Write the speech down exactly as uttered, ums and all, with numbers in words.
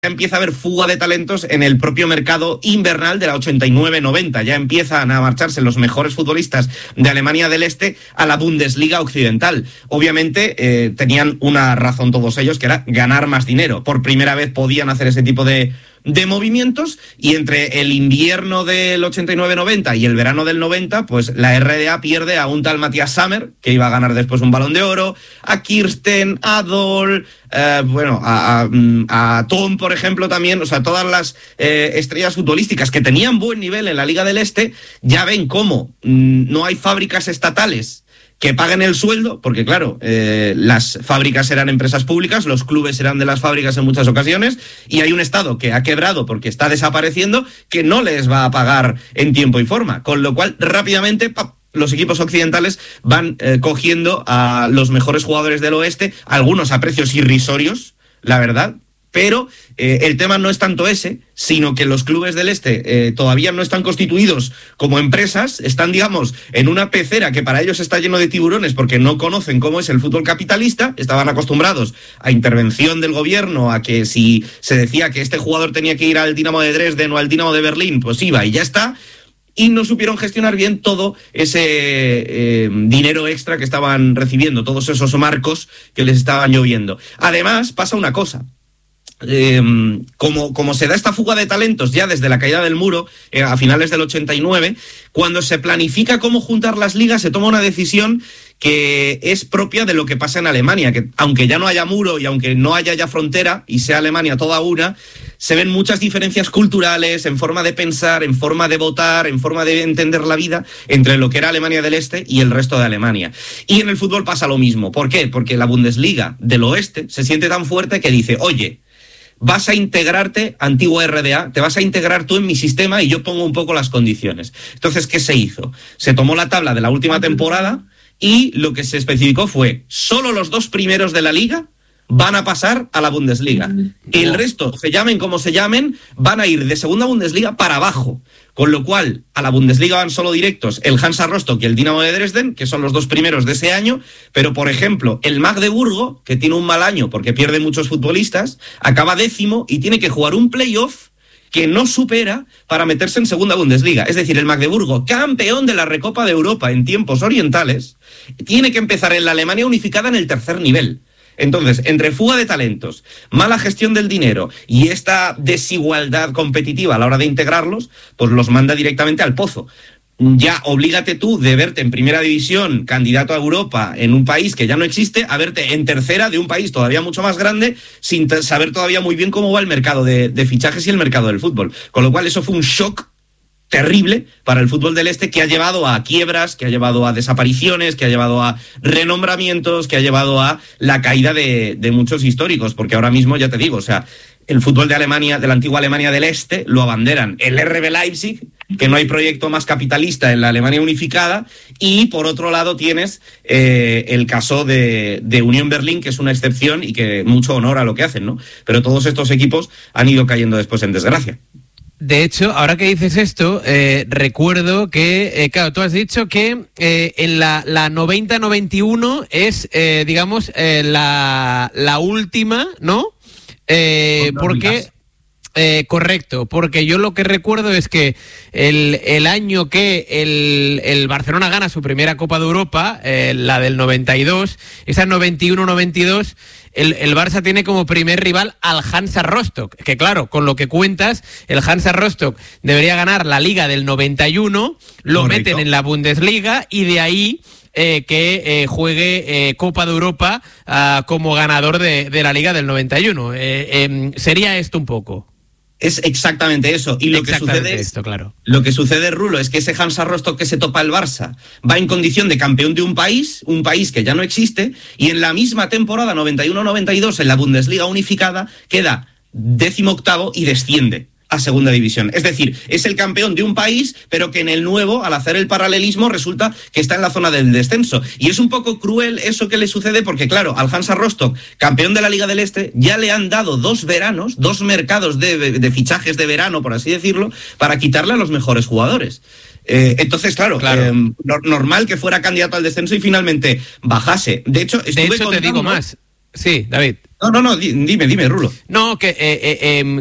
empieza a haber fuga de talentos en el propio mercado invernal de la ochenta y nueve noventa. Ya empiezan a marcharse los mejores futbolistas de Alemania del Este a la Bundesliga occidental. Obviamente eh, tenían una razón todos ellos, que era ganar más dinero. Por primera vez podían hacer ese tipo de... de movimientos, y entre el invierno del ochenta y nueve noventa y el verano del noventa, pues la R D A pierde a un tal Matthias Sammer, que iba a ganar después un Balón de Oro, a Kirsten, a Doll, eh, bueno, a, a, a Tom, por ejemplo, también. O sea, todas las eh, estrellas futbolísticas que tenían buen nivel en la Liga del Este, ya ven cómo mmm, no hay fábricas estatales que paguen el sueldo, porque claro, eh, las fábricas eran empresas públicas, los clubes eran de las fábricas en muchas ocasiones, y hay un Estado que ha quebrado porque está desapareciendo, que no les va a pagar en tiempo y forma, con lo cual rápidamente ¡pap!, los equipos occidentales van eh, cogiendo a los mejores jugadores del oeste, algunos a precios irrisorios, la verdad. Pero eh, el tema no es tanto ese, sino que los clubes del este eh, todavía no están constituidos como empresas, están, digamos, en una pecera que para ellos está lleno de tiburones porque no conocen cómo es el fútbol capitalista. Estaban acostumbrados a intervención del gobierno, a que si se decía que este jugador tenía que ir al Dinamo de Dresden o al Dinamo de Berlín, pues iba y ya está. Y no supieron gestionar bien todo ese eh, dinero extra que estaban recibiendo, todos esos marcos que les estaban lloviendo. Además, pasa una cosa. Eh, como, como se da esta fuga de talentos ya desde la caída del muro eh, a finales del ochenta y nueve, cuando se planifica cómo juntar las ligas, se toma una decisión que es propia de lo que pasa en Alemania, que aunque ya no haya muro y aunque no haya ya frontera y sea Alemania toda una, se ven muchas diferencias culturales, en forma de pensar, en forma de votar, en forma de entender la vida, entre lo que era Alemania del Este y el resto de Alemania. Y en el fútbol pasa lo mismo. ¿Por qué? Porque la Bundesliga del Oeste se siente tan fuerte que dice, oye, vas a integrarte, antiguo R D A, te vas a integrar tú en mi sistema y yo pongo un poco las condiciones. Entonces, ¿qué se hizo? Se tomó la tabla de la última temporada y lo que se especificó fue, solo los dos primeros de la liga van a pasar a la Bundesliga. El resto, se llamen como se llamen, van a ir de segunda Bundesliga para abajo. Con lo cual, a la Bundesliga van solo directos el Hansa Rostock y el Dinamo de Dresden, que son los dos primeros de ese año, pero, por ejemplo, el Magdeburgo, que tiene un mal año porque pierde muchos futbolistas, acaba décimo y tiene que jugar un playoff que no supera para meterse en segunda Bundesliga. Es decir, el Magdeburgo, campeón de la Recopa de Europa en tiempos orientales, tiene que empezar en la Alemania unificada en el tercer nivel. Entonces, entre fuga de talentos, mala gestión del dinero y esta desigualdad competitiva a la hora de integrarlos, pues los manda directamente al pozo. Ya oblígate tú de verte en primera división, candidato a Europa, en un país que ya no existe, a verte en tercera de un país todavía mucho más grande, sin saber todavía muy bien cómo va el mercado de, de fichajes y el mercado del fútbol. Con lo cual, eso fue un shock terrible para el fútbol del Este, que ha llevado a quiebras, que ha llevado a desapariciones, que ha llevado a renombramientos, que ha llevado a la caída de, de muchos históricos, porque ahora mismo, ya te digo, o sea, el fútbol de Alemania, de la antigua Alemania del Este, lo abanderan el R B Leipzig, que no hay proyecto más capitalista en la Alemania unificada, y por otro lado tienes eh, el caso de, de Unión Berlín, que es una excepción y que mucho honor a lo que hacen, ¿no? Pero todos estos equipos han ido cayendo después en desgracia. De hecho, ahora que dices esto, eh, recuerdo que, eh, claro, tú has dicho que eh, en la, la noventa noventa y uno es, eh, digamos, eh, la, la última, ¿no? Eh, porque... Eh, correcto, porque yo lo que recuerdo es que el, el año que el, el Barcelona gana su primera Copa de Europa, eh, la del noventa y dos, esa noventa y uno noventa y dos, el, el Barça tiene como primer rival al Hansa Rostock, que claro, con lo que cuentas, el Hansa Rostock debería ganar la Liga del noventa y uno, lo Correcto. Meten en la Bundesliga y de ahí... Eh, que eh, juegue eh, Copa de Europa uh, como ganador de, de la Liga del noventa y uno. Eh, eh, ¿Sería esto un poco? Es exactamente eso. Y lo que sucede es, esto, claro. Lo que sucede, Rulo, es que ese Hansa Rostock que se topa el Barça va en condición de campeón de un país, un país que ya no existe, y en la misma temporada noventa y uno noventa y dos en la Bundesliga unificada queda décimo octavo y desciende a segunda división. Es decir, es el campeón de un país, pero que en el nuevo, al hacer el paralelismo, resulta que está en la zona del descenso. Y es un poco cruel eso que le sucede porque, claro, al Hansa Rostock, campeón de la Liga del Este, ya le han dado dos veranos, dos mercados de, de fichajes de verano, por así decirlo, para quitarle a los mejores jugadores. Eh, entonces, claro, claro. Eh, no, normal que fuera candidato al descenso y finalmente bajase. De hecho, estuve de hecho contando... te digo más. Sí, David. No, no, no, dime, dime, Rulo. No, que, eh, eh,